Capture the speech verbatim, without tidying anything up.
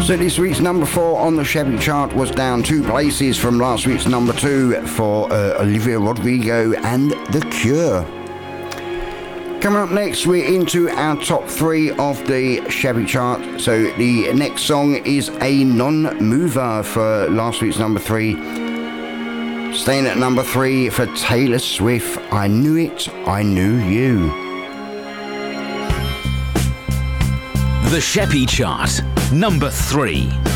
So this week's number four on the Chevy chart was down two places from last week's number two for uh, Olivia Rodrigo and The Cure. Coming up next, we're into our top three of the Chevy chart. So the next song is a non-mover for last week's number three. Staying at number three for Taylor Swift, I Knew It, I Knew You. The Sheppy Chart, number three.